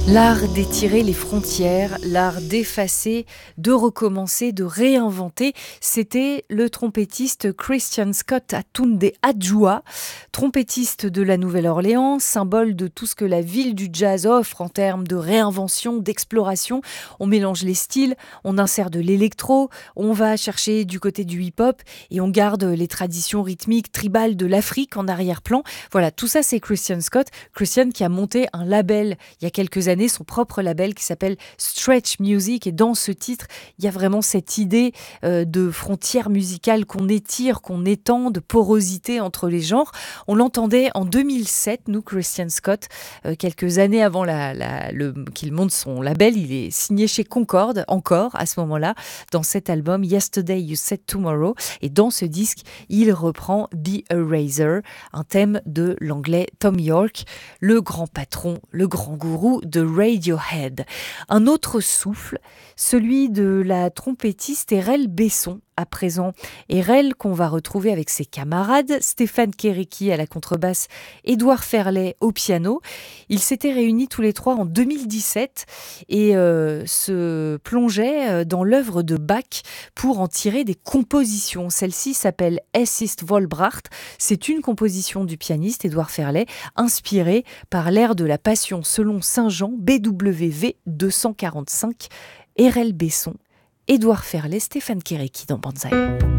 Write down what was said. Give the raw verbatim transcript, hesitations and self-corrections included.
L'art d'étirer les frontières, l'art d'effacer, de recommencer, de réinventer, c'était le trompettiste Christian Scott Atunde Adjoa, trompettiste de la Nouvelle-Orléans, symbole de tout ce que la ville du jazz offre en termes de réinvention, d'exploration. On mélange les styles, on insère de l'électro, on va chercher du côté du hip-hop et on garde les traditions rythmiques tribales de l'Afrique en arrière-plan. Voilà, tout ça c'est Christian Scott. Christian qui a monté un label il y a quelques années, son propre label qui s'appelle Stretch Music, et dans ce titre il y a vraiment cette idée euh, de frontières musicales qu'on étire, qu'on étend, de porosité entre les genres. On l'entendait en deux mille sept, nous, Christian Scott, euh, quelques années avant la, la, le, qu'il monte son label. Il est signé chez Concorde encore à ce moment-là, dans cet album Yesterday You Said Tomorrow, et dans ce disque il reprend The Eraser, un thème de l'anglais Tom York, le grand patron, le grand gourou de Radiohead. Un autre souffle, celui de la trompettiste Erel Besson, à présent. Erel qu'on va retrouver avec ses camarades, Stéphane Kéréki à la contrebasse, Édouard Ferlet au piano. Ils s'étaient réunis tous les trois en deux mille dix-sept et euh, se plongeaient dans l'œuvre de Bach pour en tirer des compositions. Celle-ci s'appelle Es ist Vollbracht. C'est une composition du pianiste Édouard Ferlet, inspirée par l'air de la Passion selon Saint Jean, B W V deux cent quarante-cinq. Erel Besson, Édouard Ferlet, Stéphane Kéréki dans Banzai.